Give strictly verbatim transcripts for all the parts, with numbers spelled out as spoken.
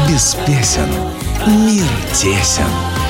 без песен мир тесен.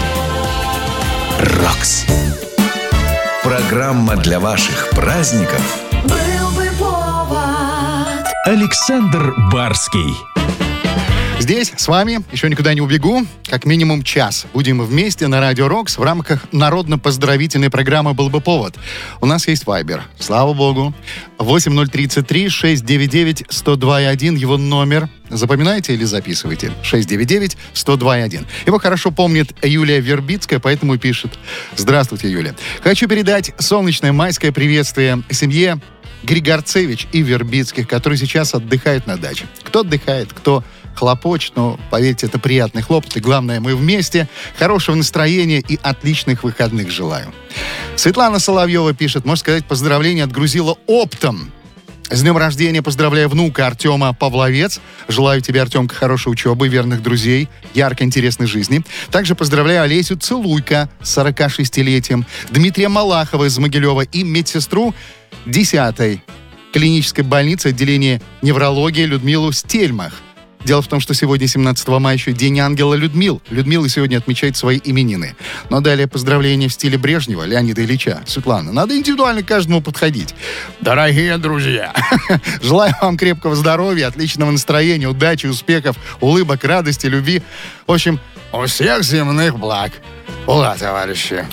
Рокс. Программа для ваших праздников. Был бы повод. Александр Барский. Здесь с вами, еще никуда не убегу, как минимум час. Будем вместе на Радио Рокс в рамках народно-поздравительной программы «Был бы повод». У нас есть Вайбер, слава богу. восемь ноль тридцать три шестьсот девяносто девять сто два и один, его номер. Запоминайте или записывайте. шесть девять девять сто два и один. Его хорошо помнит Юлия Вербицкая, поэтому и пишет. Здравствуйте, Юля. Хочу передать солнечное майское приветствие семье Григорцевич и Вербицких, которые сейчас отдыхают на даче. Кто отдыхает, кто хлопочет, но, поверьте, это приятный хлопот, и главное, мы вместе. Хорошего настроения и отличных выходных желаю. Светлана Соловьева пишет, можно сказать, поздравления отгрузила оптом. С днем рождения поздравляю внука Артема Павловец. Желаю тебе, Артемка, хорошей учебы, верных друзей, яркой, интересной жизни. Также поздравляю Олесю Целуйко с сорокашестилетием, Дмитрия Малахова из Могилева и медсестру десятой клинической больницы отделения неврологии Людмилу Стельмах. Дело в том, что сегодня, семнадцатого мая, еще День ангела Людмил. Людмила сегодня отмечает свои именины. Но далее поздравления в стиле Брежнева, Леонида Ильича. Светлана, надо индивидуально к каждому подходить. Дорогие друзья, желаю вам крепкого здоровья, отличного настроения, удачи, успехов, улыбок, радости, любви. В общем, у всех земных благ. Ура, товарищи!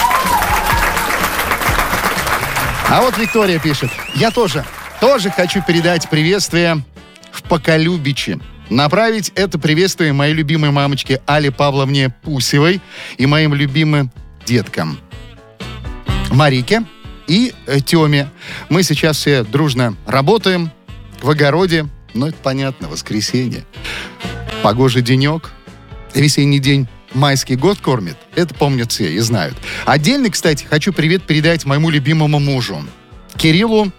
А вот Виктория пишет. Я тоже, тоже хочу передать приветствие в Поколюбичи. Направить это приветствие моей любимой мамочке Алле Павловне Пусевой и моим любимым деткам Марике и э, Тёме. Мы сейчас все дружно работаем в огороде. Ну, это понятно, воскресенье. Погожий денек. Весенний день майский год кормит. Это помнят все и знают. Отдельно, кстати, хочу привет передать моему любимому мужу Кириллу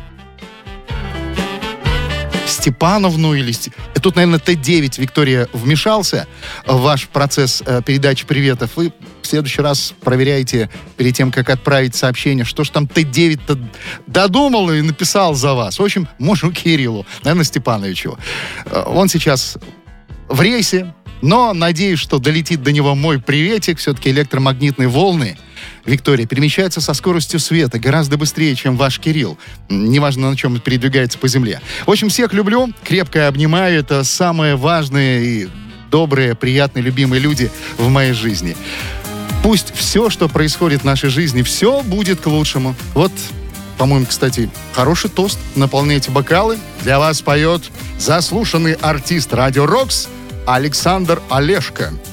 Степановну или... Тут, наверное, Т девять, Виктория, вмешался в ваш процесс э, передачи приветов. Вы в следующий раз проверяйте перед тем, как отправить сообщение, что ж там Т девять-то додумал и написал за вас. В общем, мужу Кириллу, наверное, Степановичу. Э, он сейчас в рейсе, но надеюсь, что долетит до него мой приветик. Все-таки электромагнитные волны, Виктория, перемещается со скоростью света гораздо быстрее, чем ваш Кирилл. Неважно, на чем передвигается по земле. В общем, всех люблю, крепко обнимаю. Это самые важные и добрые, приятные, любимые люди в моей жизни. Пусть все, что происходит в нашей жизни, все будет к лучшему. Вот, по-моему, кстати, хороший тост. Наполняйте бокалы. Для вас поет заслушанный артист Радио Рокс Александр Олешко.